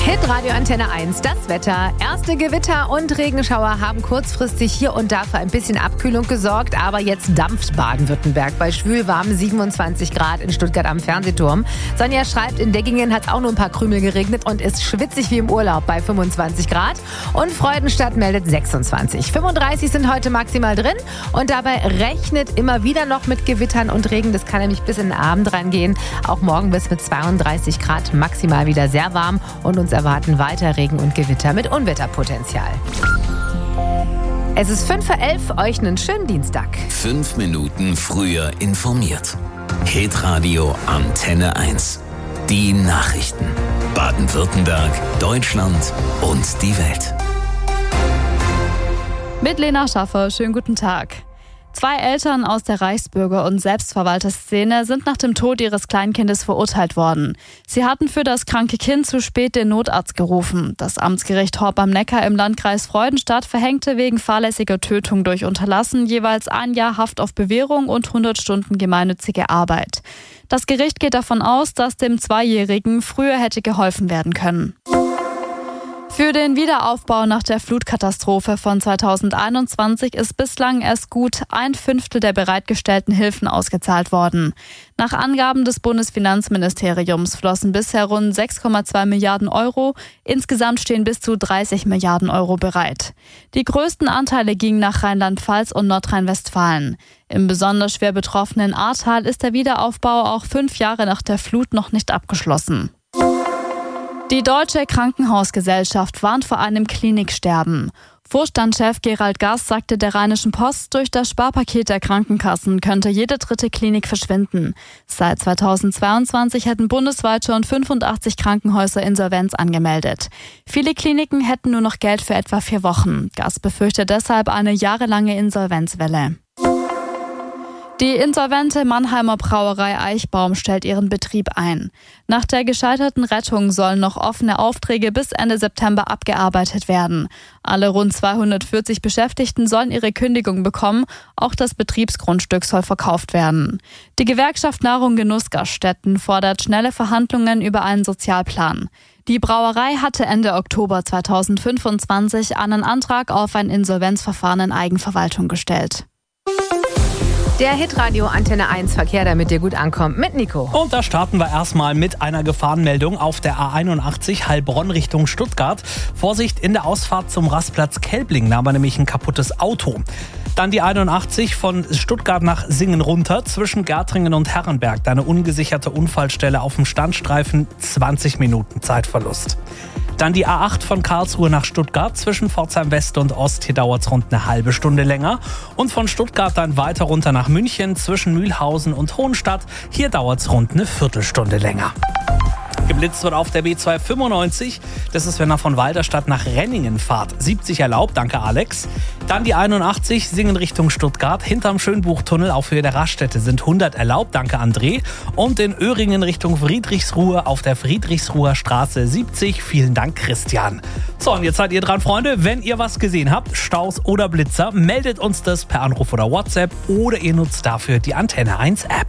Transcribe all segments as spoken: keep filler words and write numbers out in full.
Hitradio Antenne eins, das Wetter. Erste Gewitter und Regenschauer haben kurzfristig hier und da für ein bisschen Abkühlung gesorgt, aber jetzt dampft Baden-Württemberg bei schwülwarmen siebenundzwanzig Grad in Stuttgart am Fernsehturm. Sonja schreibt, in Deggingen hat es auch nur ein paar Krümel geregnet und ist schwitzig wie im Urlaub bei fünfundzwanzig Grad. Und Freudenstadt meldet sechsundzwanzig. fünfunddreißig sind heute maximal drin und dabei rechnet immer wieder noch mit Gewittern und Regen. Das kann nämlich bis in den Abend reingehen. Auch morgen bis mit zweiunddreißig Grad maximal wieder sehr warm und uns erwarten weiter Regen und Gewitter mit Unwetterpotenzial. Es ist fünf vor elf, euch einen schönen Dienstag. Fünf Minuten früher informiert. Hitradio Antenne eins. Die Nachrichten. Baden-Württemberg, Deutschland und die Welt. Mit Lena Schaffer, schönen guten Tag. Zwei Eltern aus der Reichsbürger- und Selbstverwalterszene sind nach dem Tod ihres Kleinkindes verurteilt worden. Sie hatten für das kranke Kind zu spät den Notarzt gerufen. Das Amtsgericht Horb am Neckar im Landkreis Freudenstadt verhängte wegen fahrlässiger Tötung durch Unterlassen jeweils ein Jahr Haft auf Bewährung und hundert Stunden gemeinnützige Arbeit. Das Gericht geht davon aus, dass dem Zweijährigen früher hätte geholfen werden können. Für den Wiederaufbau nach der Flutkatastrophe von zweitausendeinundzwanzig ist bislang erst gut ein Fünftel der bereitgestellten Hilfen ausgezahlt worden. Nach Angaben des Bundesfinanzministeriums flossen bisher rund sechs Komma zwei Milliarden Euro. Insgesamt stehen bis zu dreißig Milliarden Euro bereit. Die größten Anteile gingen nach Rheinland-Pfalz und Nordrhein-Westfalen. Im besonders schwer betroffenen Ahrtal ist der Wiederaufbau auch fünf Jahre nach der Flut noch nicht abgeschlossen. Die Deutsche Krankenhausgesellschaft warnt vor einem Kliniksterben. Vorstandschef Gerald Gass sagte der Rheinischen Post, durch das Sparpaket der Krankenkassen könnte jede dritte Klinik verschwinden. Seit zweitausendzweiundzwanzig hätten bundesweit schon fünfundachtzig Krankenhäuser Insolvenz angemeldet. Viele Kliniken hätten nur noch Geld für etwa vier Wochen. Gass befürchtet deshalb eine jahrelange Insolvenzwelle. Die insolvente Mannheimer Brauerei Eichbaum stellt ihren Betrieb ein. Nach der gescheiterten Rettung sollen noch offene Aufträge bis Ende September abgearbeitet werden. Alle rund zweihundertvierzig Beschäftigten sollen ihre Kündigung bekommen. Auch das Betriebsgrundstück soll verkauft werden. Die Gewerkschaft Nahrung Genuss Gaststätten fordert schnelle Verhandlungen über einen Sozialplan. Die Brauerei hatte Ende Oktober zweitausendfünfundzwanzig einen Antrag auf ein Insolvenzverfahren in Eigenverwaltung gestellt. Der Hitradio Antenne eins Verkehr, damit dir gut ankommt, mit Nico. Und da starten wir erstmal mit einer Gefahrenmeldung auf der A einundachtzig Heilbronn Richtung Stuttgart. Vorsicht in der Ausfahrt zum Rastplatz Kelbling, da haben wir nämlich ein kaputtes Auto. Dann die einundachtzig von Stuttgart nach Singen runter zwischen Gärtringen und Herrenberg. Da eine ungesicherte Unfallstelle auf dem Standstreifen, zwanzig Minuten Zeitverlust. Dann die A acht von Karlsruhe nach Stuttgart. Zwischen Pforzheim West und Ost, hier dauert es rund eine halbe Stunde länger. Und von Stuttgart dann weiter runter nach München zwischen Mühlhausen und Hohenstadt. Hier dauert es rund eine Viertelstunde länger. Geblitzt wird auf der B zweihundertfünfundneunzig. Das ist, wenn er von Walderstadt nach Renningen fahrt. siebzig erlaubt, danke Alex. Dann die einundachtzig, Singen Richtung Stuttgart. Hinterm Schönbuchtunnel auf Höhe der Raststätte sind hundert erlaubt, danke André. Und in Öhringen Richtung Friedrichsruhe auf der Friedrichsruher Straße siebzig. Vielen Dank, Christian. So, und jetzt seid ihr dran, Freunde. Wenn ihr was gesehen habt, Staus oder Blitzer, meldet uns das per Anruf oder WhatsApp oder ihr nutzt dafür die Antenne eins App.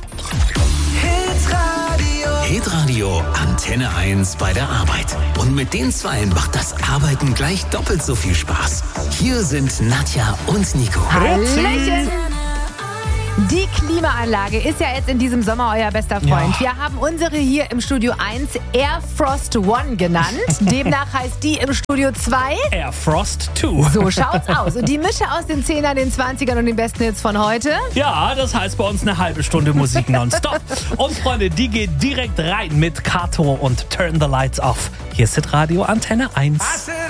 Hitradio Antenne eins bei der Arbeit. Und mit den Zweien macht das Arbeiten gleich doppelt so viel Spaß. Hier sind Nadja und Nico. Hallöchen! Die Klimaanlage ist ja jetzt in diesem Sommer euer bester Freund. Ja. Wir haben unsere hier im Studio eins Airfrost One genannt. Demnach heißt die im Studio zwei Airfrost zwei. So schaut's aus. Und die Mische aus den Zehnern, den Zwanzigern und den besten Hits von heute? Ja, das heißt bei uns eine halbe Stunde Musik nonstop. Und Freunde, die geht direkt rein mit Kato und Turn the Lights Off. Hier ist Hitradio Antenne eins.